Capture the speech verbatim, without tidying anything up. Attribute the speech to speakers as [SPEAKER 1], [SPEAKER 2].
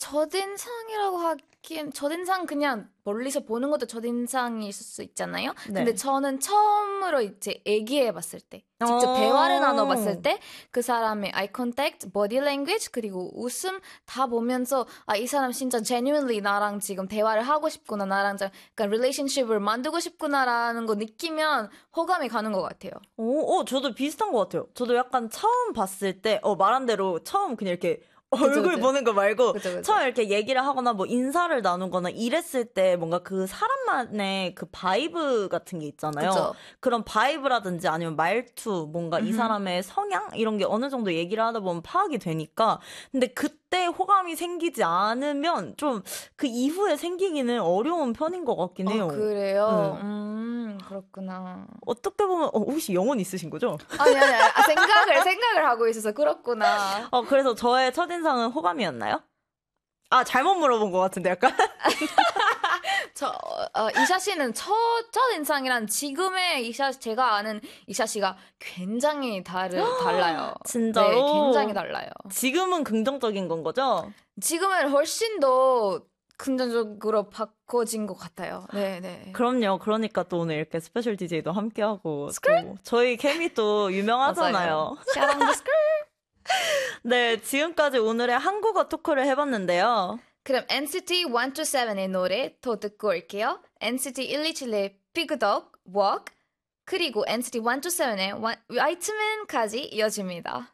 [SPEAKER 1] 첫인상이라고 하기엔 첫인상 그냥 멀리서 보는 것도 첫인상일 수 있잖아요.
[SPEAKER 2] 네.
[SPEAKER 1] 근데 저는 처음으로 이제 얘기해봤을 때 직접
[SPEAKER 2] 어.
[SPEAKER 1] 대화를 나눠봤을 때 그 사람의 eye contact, body language 그리고 웃음 다 보면서 아, 이 사람 진짜 genuinely 나랑 지금 대화를 하고 싶구나 나랑 좀 약간 relationship을 만들고 싶구나라는 거 느끼면 호감이 가는 것 같아요.
[SPEAKER 2] 오, 어, 저도 비슷한 것 같아요. 저도 약간 처음 봤을 때, 어, 말한 대로 처음 그냥 이렇게 얼굴
[SPEAKER 1] 그죠.
[SPEAKER 2] 보는 거 말고
[SPEAKER 1] 그죠, 그죠.
[SPEAKER 2] 처음 이렇게 얘기를 하거나 뭐 인사를 나누거나 이랬을 때 뭔가 그 사람만의 그 바이브 같은 게 있잖아요.
[SPEAKER 1] 그죠.
[SPEAKER 2] 그런 바이브라든지 아니면 말투, 뭔가 이 사람의 성향 이런 게 어느 정도 얘기를 하다 보면 파악이 되니까. 근데 그때 호감이 생기지 않으면 좀 그 이후에 생기기는 어려운 편인 것 같긴 해요.
[SPEAKER 1] 어, 그래요?
[SPEAKER 2] 네.
[SPEAKER 1] 음, 그렇구나.
[SPEAKER 2] 어떻게 보면 어, 혹시 영혼 있으신 거죠?
[SPEAKER 1] 아니, 아니, 아니. 아, 생각을, 생각을 하고 있어서 그렇구나.
[SPEAKER 2] 어, 그래서 저의 첫인상은 호감이었나요? 아, 잘못 물어본 것 같은데, 약간?
[SPEAKER 1] 저, 어, 이샤 씨는 첫, 첫 인상이랑 지금의 이샤, 제가 아는 이샤 씨가 굉장히 다르, 달라요.
[SPEAKER 2] 진짜로?
[SPEAKER 1] 네, 굉장히 달라요.
[SPEAKER 2] 지금은 긍정적인 건 거죠?
[SPEAKER 1] 지금은 훨씬 더 긍정적으로 바꿔진 것 같아요. 네, 네.
[SPEAKER 2] 그럼요. 그러니까 또 오늘 이렇게 스페셜 디제이도 함께하고, 또 저희 케미 또 유명하잖아요.
[SPEAKER 1] 샤랑드 스크
[SPEAKER 2] 네, 지금까지 오늘의 한국어 토크를 해봤는데요.
[SPEAKER 1] 그럼 엔시티 백이십칠의 노래 더 듣고 올게요. 엔시티 백이십칠의 Pick It Up, Walk, 그리고 엔시티 백이십칠의 Whiteman까지 이어집니다.